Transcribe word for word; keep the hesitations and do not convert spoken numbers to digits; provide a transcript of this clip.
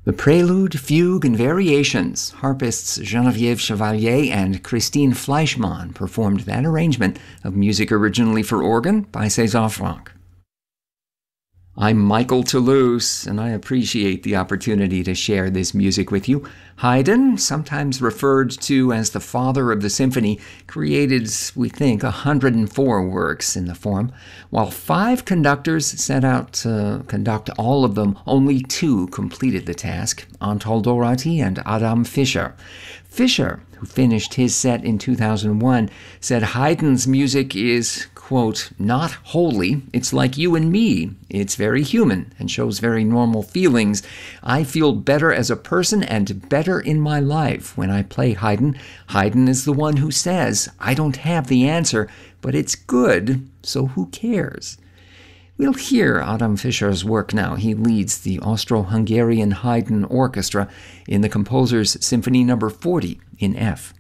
The Prelude, Fugue, and Variations. Harpists Geneviève Chevalier and Christine Fleischmann performed that arrangement of music originally for organ by César Franck. I'm Michael Toulouse, and I appreciate the opportunity to share this music with you. Haydn, sometimes referred to as the father of the symphony, created, we think, one hundred four works in the form. While five conductors set out to conduct all of them, only two completed the task, Anatol Doráty and Adam Fischer. Fischer, who finished his set in two thousand one, said Haydn's music is, quote, not holy. It's like you and me. It's very human and shows very normal feelings. I feel better as a person and better in my life when I play Haydn. Haydn is the one who says, I don't have the answer, but it's good, so who cares? We'll hear Adam Fischer's work now. He leads the Austro-Hungarian Haydn Orchestra in the composer's Symphony Number forty in F.